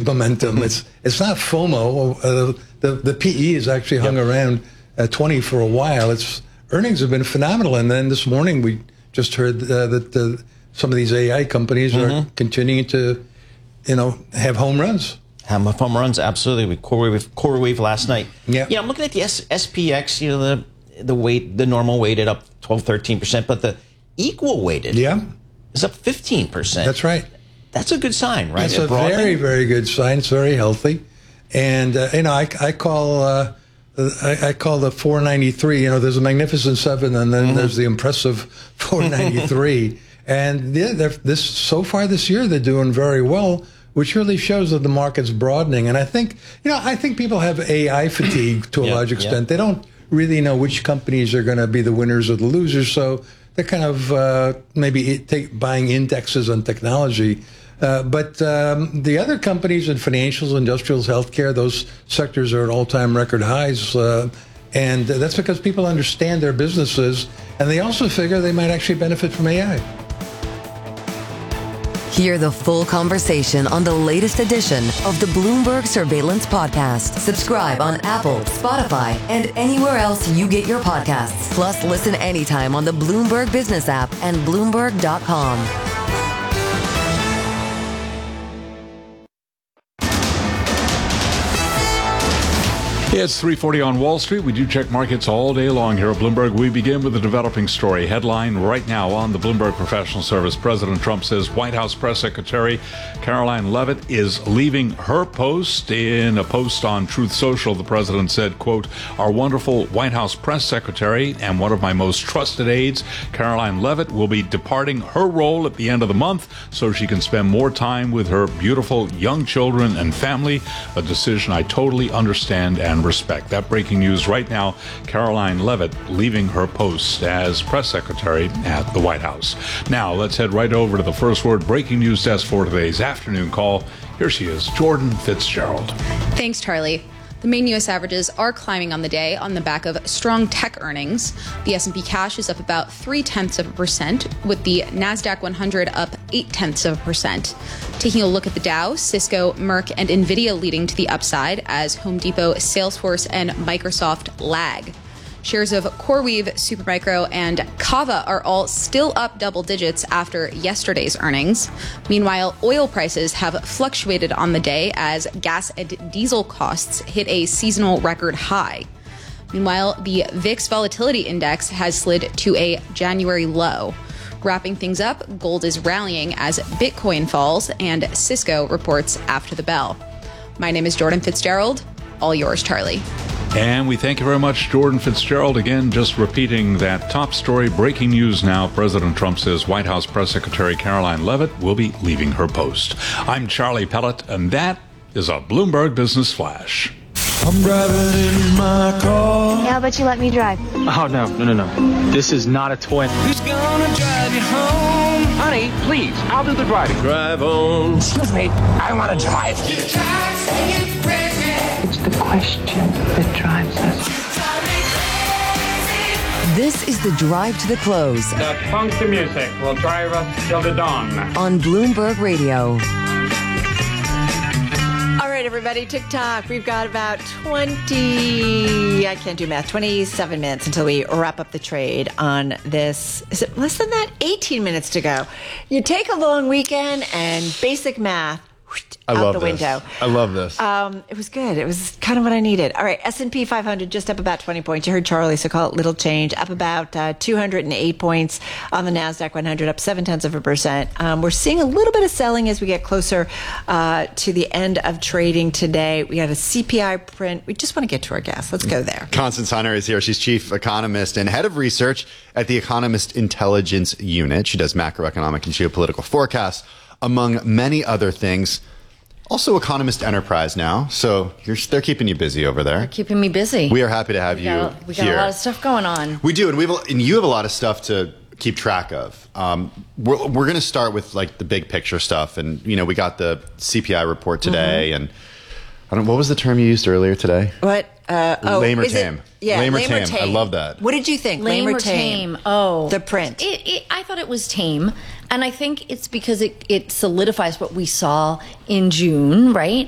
momentum. It's not FOMO. The PE has actually hung around at 20 for a while. Earnings have been phenomenal, and then this morning we just heard that some of these AI companies are continuing to, have home runs. Have home runs, absolutely. With CoreWeave last night. Yeah, I'm looking at the SPX. The normal weighted up 12-13%, but the equal weighted is up 15%. That's right. That's a good sign, right? That's a very, very good sign. It's very healthy, and I call the 493. There's a magnificent 7, and then there's the impressive 493. And so far this year they're doing very well, which really shows that the market's broadening. And I think people have AI fatigue to a large extent. They don't really know which companies are going to be the winners or the losers, so they're kind of buying indexes on technology. But the other companies in financials, industrials, healthcare, those sectors are at all-time record highs. And that's because people understand their businesses, and they also figure they might actually benefit from AI. Hear the full conversation on the latest edition of the Bloomberg Surveillance Podcast. Subscribe on Apple, Spotify, and anywhere else you get your podcasts. Plus, listen anytime on the Bloomberg Business app and Bloomberg.com. It's 3:40 on Wall Street. We do check markets all day long here at Bloomberg. We begin with a developing story. Headline right now on the Bloomberg Professional Service. President Trump says White House Press Secretary Karoline Leavitt is leaving her post. In a post on Truth Social, the president said, quote, "Our wonderful White House Press Secretary and one of my most trusted aides, Karoline Leavitt, will be departing her role at the end of the month so she can spend more time with her beautiful young children and family, a decision I totally understand and respect." That breaking news right now, Karoline Leavitt leaving her post as press secretary at the White House. Now, let's head right over to the First Word breaking news desk for today's afternoon call. Here she is, Jordan Fitzgerald. Thanks, Charlie. The main U.S. averages are climbing on the day on the back of strong tech earnings. The S&P cash is up about 0.3%, with the NASDAQ 100 up 0.8%. Taking a look at the Dow, Cisco, Merck, and NVIDIA leading to the upside as Home Depot, Salesforce, and Microsoft lag. Shares of CoreWeave, Supermicro, and Kava are all still up double digits after yesterday's earnings. Meanwhile, oil prices have fluctuated on the day as gas and diesel costs hit a seasonal record high. Meanwhile, the VIX Volatility Index has slid to a January low. Wrapping things up, gold is rallying as Bitcoin falls and Cisco reports after the bell. My name is Jordan Fitzgerald. All yours, Charlie. And we thank you very much, Jordan Fitzgerald. Again, just repeating that top story, breaking news now. President Trump says White House Press Secretary Karoline Leavitt will be leaving her post. I'm Charlie Pellet, and that is a Bloomberg Business Flash. I'm driving in my car. How about you let me drive? Oh, no. This is not a toy. Who's gonna drive you home? Honey, please, I'll do the driving. Drive on. Excuse me, I want to drive. It's the question that drives us. This is the Drive to the Close. That funky music will drive us till the dawn. On Bloomberg Radio. All right, everybody, TikTok. We've got about 27 minutes until we wrap up the trade on this. Is it less than that? 18 minutes to go. You take a long weekend and basic math out the window. I love this. It was good. It was kind of what I needed. All right, S&P 500 just up about 20 points. You heard Charlie, so call it little change. Up about 208 points on the NASDAQ 100, up 0.7%. We're seeing a little bit of selling as we get closer to the end of trading today. We got a CPI print. We just want to get to our guest. Let's go there. Constance Hunter is here. She's chief economist and head of research at the Economist Intelligence Unit. She does macroeconomic and geopolitical forecasts, among many other things. Also Economist Enterprise now, so they're keeping you busy over there. They're keeping me busy. We are happy to have you We got here. a lot of stuff going on. We do, and you have a lot of stuff to keep track of. We're going to start with like the big picture stuff, and we got the CPI report today, and what was the term you used earlier today? What? Lame or tame? Lame or tame. I love that. What did you think? Lame or tame? Oh, the print. I thought it was tame, and I think it's because it solidifies what we saw in June, right?